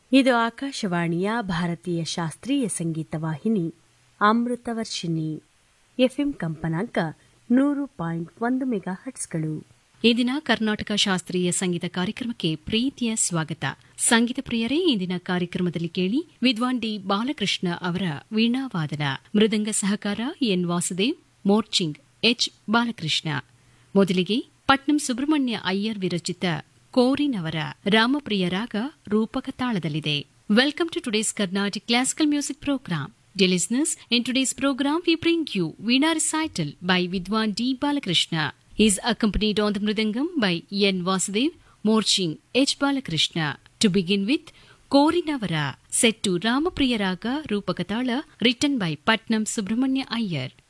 ಇದು ಆಕಾಶವಾಣಿಯ ಭಾರತೀಯ ಶಾಸ್ತ್ರೀಯ ಸಂಗೀತ ವಾಹಿನಿ ಅಮೃತವರ್ಷಿಣಿ. ಎಫ್ಎಂ ಕಂಪನಾಂಕ 100.1 ಮೆಗಾಹರ್ಟ್ಸ್ಗಳು. ಈ ದಿನ ಕರ್ನಾಟಕ ಶಾಸ್ತ್ರೀಯ ಸಂಗೀತ ಕಾರ್ಯಕ್ರಮಕ್ಕೆ ಪ್ರೀತಿಯ ಸ್ವಾಗತ. ಸಂಗೀತ ಪ್ರಿಯರೇ, ಇಂದಿನ ಕಾರ್ಯಕ್ರಮದಲ್ಲಿ ಕೇಳಿ ವಿದ್ವಾನ್ ಡಿ ಬಾಲಕೃಷ್ಣ ಅವರ ವೀಣಾವಾದನ, ಮೃದಂಗ ಸಹಕಾರ ಎನ್ ವಾಸುದೇವ್, ಮೋರ್ಚಿಂಗ್ ಎಚ್ ಬಾಲಕೃಷ್ಣ. ಮೊದಲಿಗೆ ಪಟ್ನಂ ಸುಬ್ರಹ್ಮಣ್ಯ ಅಯ್ಯರ್ ವಿರಚಿತ ಕೋರಿನವರ ರಾಮಪ್ರಿಯ ರಾಗ ರೂಪಕ ತಾಳದಲ್ಲಿದೆ. Welcome to today's Carnatic Classical Music Program. Dear listeners, in today's program we bring you Veena Recital by Vidwan D. Balakrishna. He is accompanied on the Mridangam by N. Vasudev, Morching H. Balakrishna. To begin with, Korinavara, set to Ramapriya Raga Rupakatala, written by Patnam Subramanya Iyer.